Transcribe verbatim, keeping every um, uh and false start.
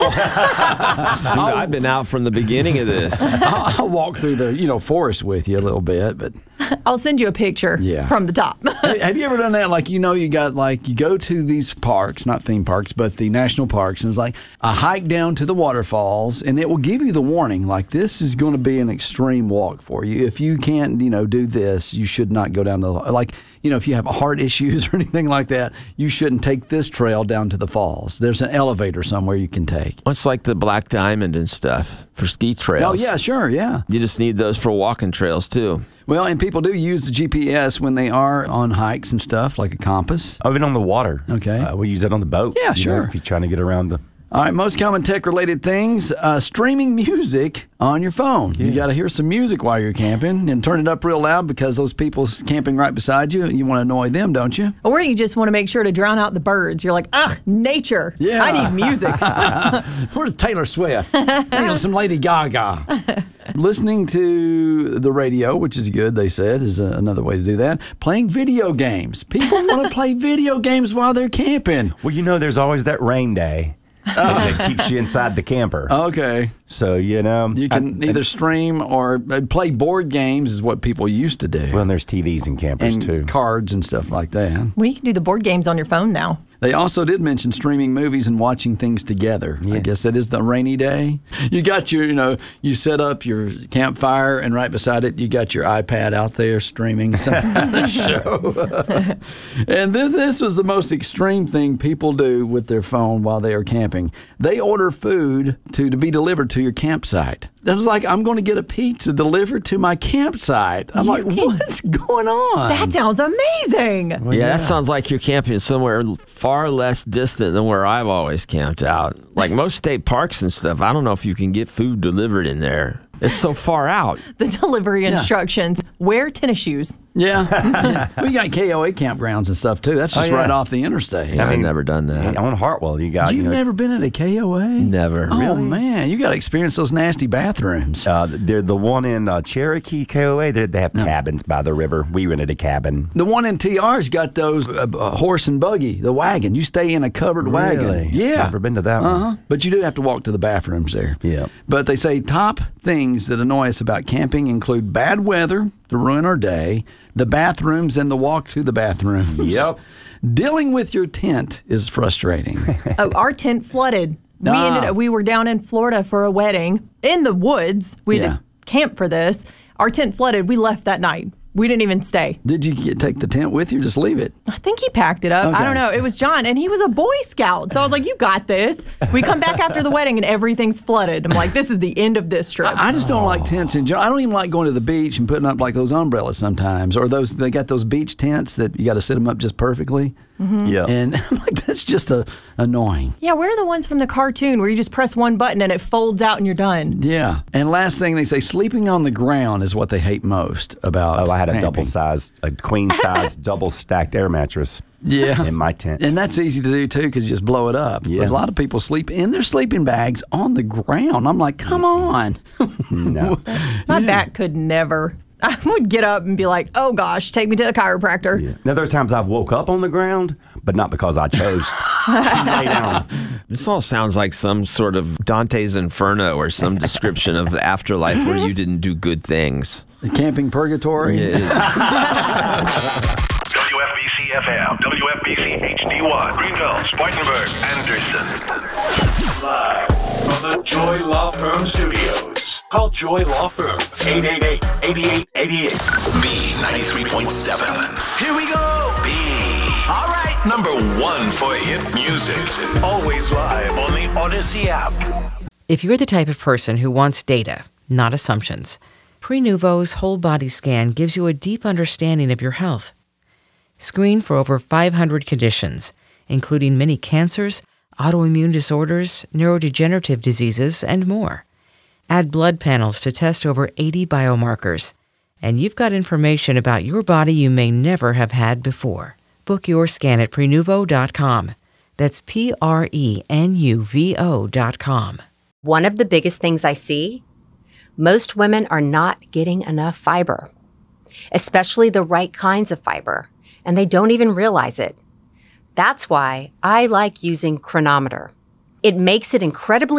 I've been out from the beginning of this. I'll, I'll walk through the you know forest with you a little bit, but I'll send you a picture Yeah. from the top. Hey, have you ever done that? Like, you know, you got like, you go to these parks, not theme parks, but the national parks, and it's like a hike down to the waterfalls, and it will give you the warning, like, this is going to be an extreme walk for you. If you can't, you know, do this, you should not go down the, like, you know, if you have heart issues or anything like that, you shouldn't take this trail down to the falls. There's an elevator somewhere you can take. It's like the Black Diamond and stuff for ski trails. Oh, yeah, sure, yeah. You just need those for walking trails, too. Well, and people do use the G P S when they are on hikes and stuff, like a compass. Even on the water. Okay. Uh, we use it on the boat. Yeah, you know, sure. if you're trying to get around the... All right, most common tech-related things, uh, streaming music on your phone. You got to hear some music while you're camping and turn it up real loud because those people camping right beside you, you want to annoy them, don't you? Or you just want to make sure to drown out the birds. You're like, ugh, nature. Yeah. I need music. Where's Taylor Swift? Hang on, some Lady Gaga. Listening to the radio, which is good, they said, is uh, another way to do that. Playing video games. People want to play video games while they're camping. Well, you know, there's always that rain day that keeps you inside the camper. Okay. So, you know. You can I- either stream or uh, play board games is what people used to do. Well, and there's T Vs in campers, and too. cards and stuff like that. Well, you can do the board games on your phone now. They also did mention streaming movies and watching things together. I guess that is the rainy day. You got your, you know, you set up your campfire, and right beside it, you got your iPad out there streaming some show. And this, this was the most extreme thing people do with their phone while they are camping. They order food to, to be delivered to your campsite. It was like, I'm going to get a pizza delivered to my campsite. I'm You like, can- what's going on? That sounds amazing. yeah, that sounds like you're camping somewhere far less distant than where I've always camped out. Like most state parks and stuff, I don't know if you can get food delivered in there. It's so far out. The delivery instructions, wear tennis shoes. Yeah. yeah. We got K O A campgrounds and stuff, too. That's just Oh, yeah. right off the interstate. I've never done that. On Hartwell, you got... You've you know, never been at a K O A? Never. Oh, man. You got to experience those nasty bathrooms. Uh, they're the one in uh, Cherokee, K O A. They they have cabins by the river. We rented a cabin. The one in T R's got those uh, uh, horse and buggy, the wagon. You stay in a covered wagon. Really? Yeah. Never been to that one. Uh-huh. But you do have to walk to the bathrooms there. Yeah. But they say top things that annoy us about camping include bad weather to ruin our day, the bathrooms, and the walk to the bathrooms. Yep. Dealing with your tent is frustrating. Oh, our tent flooded. We Ah. ended up, we were down in Florida for a wedding in the woods. We Yeah. had to camp for this. Our tent flooded. We left that night. We didn't even stay. Did you get, take the tent with you or just leave it? I think he packed it up. Okay. I don't know. It was John, and he was a Boy Scout. So I was like, you got this. We come back after the wedding, and everything's flooded. I'm like, this is the end of this trip. I just don't like tents in general. I don't even like going to the beach and putting up like those umbrellas sometimes, or those they got those beach tents that you got to set them up just perfectly. Yeah. And I'm like, that's just a, annoying. yeah, where are the ones from the cartoon where you just press one button and it folds out and you're done? Yeah. And last thing they say, sleeping on the ground is what they hate most about. Oh, I had a camping. double size, a queen size, double stacked air mattress. Yeah. In my tent. And that's easy to do too because you just blow it up. Yeah. But a lot of people sleep in their sleeping bags on the ground. I'm like, come on. No. My back could never. I would get up and be like, oh gosh, take me to the chiropractor. Yeah. Now, there are times I've woke up on the ground, but not because I chose to lay down. This all sounds like some sort of Dante's Inferno or some description of the afterlife where you didn't do good things. The camping purgatory. Yeah. W F B C F M, W F B C H D one, Greenville, Spartanburg, Anderson. Live from the Joy Law Firm Studios. Call Joy Law Firm, eight eight eight, eight eight eight eight. B ninety-three point seven. Here we go. B. All right. Number one for hit music. Always live on the Odyssey app. If you're the type of person who wants data, not assumptions, Prenuvo's whole body scan gives you a deep understanding of your health. Screen for over five hundred conditions, including many cancers, autoimmune disorders, neurodegenerative diseases, and more. Add blood panels to test over eighty biomarkers, and you've got information about your body you may never have had before. Book your scan at Prenuvo dot com. That's P R E N U V O dot com. One of the biggest things I see, most women are not getting enough fiber, especially the right kinds of fiber, and they don't even realize it. That's why I like using Chronometer. It makes it incredibly